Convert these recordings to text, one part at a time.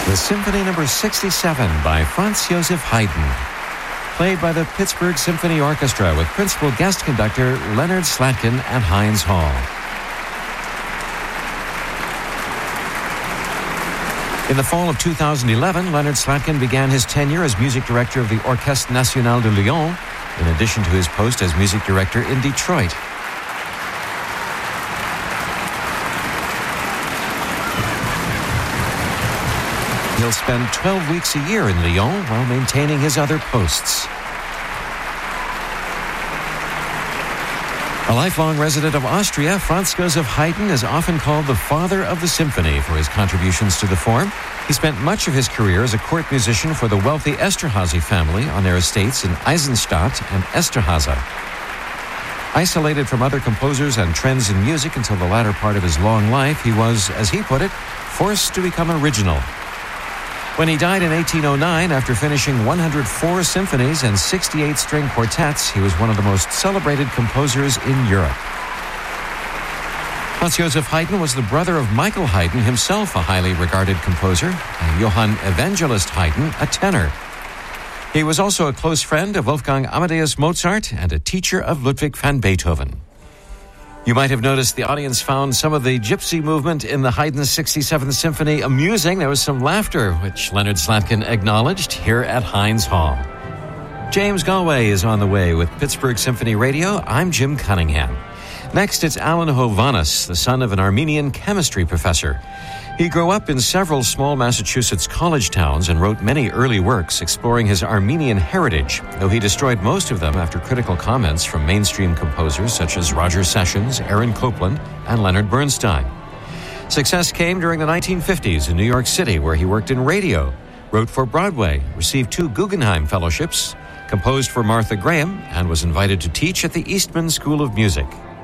The Symphony No. 67 by Franz Joseph Haydn, played by the Pittsburgh Symphony Orchestra with principal guest conductor Leonard Slatkin at Heinz Hall. In the fall of 2011, Leonard Slatkin began his tenure as music director of the Orchestre Nationale de Lyon, in addition to his post as music director in Detroit. He'll spend 12 weeks a year in Lyon while maintaining his other posts. A lifelong resident of Austria, Franz Joseph Haydn is often called the father of the symphony for his contributions to the form. He spent much of his career as a court musician for the wealthy Esterházy family on their estates in Eisenstadt and Esterházy. Isolated from other composers and trends in music until the latter part of his long life, he was, as he put it, forced to become original. When he died in 1809, after finishing 104 symphonies and 68 string quartets, he was one of the most celebrated composers in Europe. Franz Joseph Haydn was the brother of Michael Haydn, himself a highly regarded composer, and Johann Evangelist Haydn, a tenor. He was also a close friend of Wolfgang Amadeus Mozart and a teacher of Ludwig van Beethoven. You might have noticed the audience found some of the gypsy movement in the Haydn 67th Symphony amusing. There was some laughter, which Leonard Slatkin acknowledged here at Heinz Hall. James Galway is on the way with Pittsburgh Symphony Radio. I'm Jim Cunningham. Next, it's Alan Hovhannes, the son of an Armenian chemistry professor. He grew up in several small Massachusetts college towns and wrote many early works exploring his Armenian heritage, though he destroyed most of them after critical comments from mainstream composers such as Roger Sessions, Aaron Copland, and Leonard Bernstein. Success came during the 1950s in New York City, where he worked in radio, wrote for Broadway, received 2 Guggenheim Fellowships, composed for Martha Graham, and was invited to teach at the Eastman School of Music.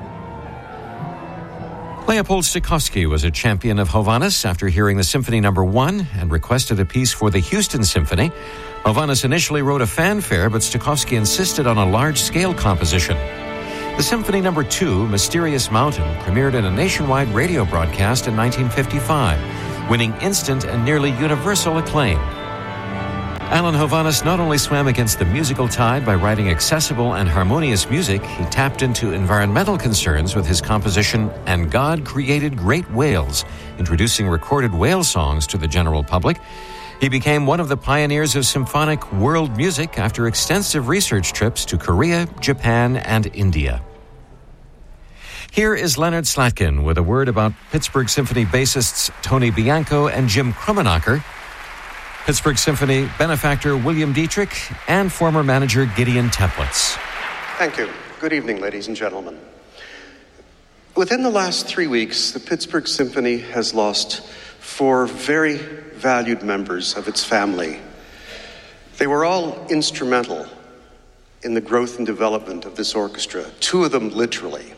Leopold Stokowski was a champion of Hovhannes after hearing the Symphony No. 1 and requested a piece for the Houston Symphony. Hovhannes initially wrote a fanfare, but Stokowski insisted on a large-scale composition. The Symphony No. 2, Mysterious Mountain, premiered in a nationwide radio broadcast in 1955, winning instant and nearly universal acclaim. Alan Hovhannes not only swam against the musical tide by writing accessible and harmonious music, he tapped into environmental concerns with his composition And God Created Great Whales, introducing recorded whale songs to the general public. He became one of the pioneers of symphonic world music after extensive research trips to Korea, Japan, and India. Here is Leonard Slatkin with a word about Pittsburgh Symphony bassists Tony Bianco and Jim Krummenacher, Pittsburgh Symphony benefactor William Dietrich, and former manager Gideon Teplitz. Thank you. Good evening, ladies and gentlemen. Within the last 3 weeks, the Pittsburgh Symphony has lost 4 very valued members of its family. They were all instrumental in the growth and development of this orchestra, 2 of them literally.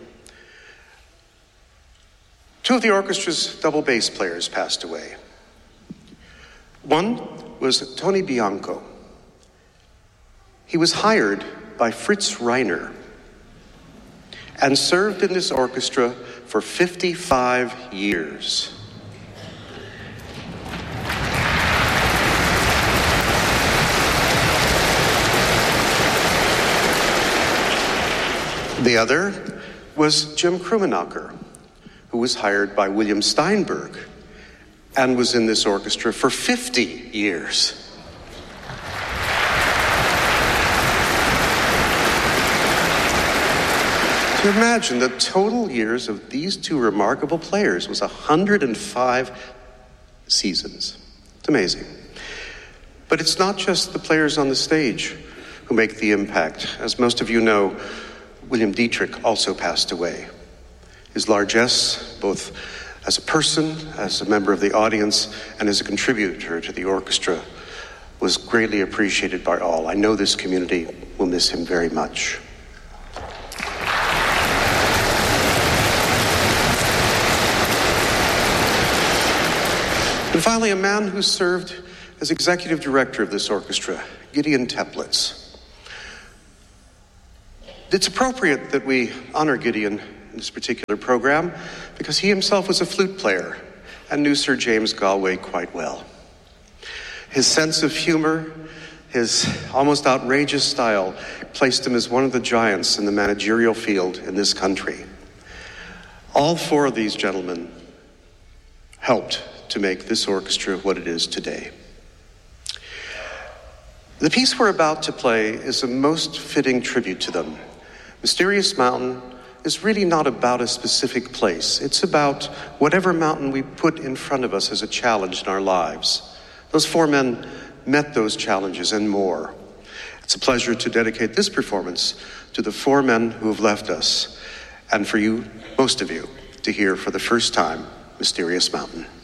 2 of the orchestra's double bass players passed away. One was Tony Bianco. He was hired by Fritz Reiner and served in this orchestra for 55 years. The other was Jim Krummenacher, who was hired by William Steinberg and was in this orchestra for 50 years. To imagine the total years of these 2 remarkable players was 105 seasons. It's amazing. But it's not just the players on the stage who make the impact. As most of you know, William Dietrich also passed away. His largesse, both as a person, as a member of the audience, and as a contributor to the orchestra, was greatly appreciated by all. I know this community will miss him very much. And finally, a man who served as executive director of this orchestra, Gideon Teplitz. It's appropriate that we honor Gideon in this particular program because he himself was a flute player and knew Sir James Galway quite well. His sense of humor, his almost outrageous style, placed him as one of the giants in the managerial field in this country. All four of these gentlemen helped to make this orchestra what it is today. The piece we're about to play is a most fitting tribute to them. Mysterious Mountain is really not about a specific place. It's about whatever mountain we put in front of us as a challenge in our lives. Those four men met those challenges and more. It's a pleasure to dedicate this performance to the four men who have left us, and for you, most of you, to hear for the first time, Mysterious Mountain.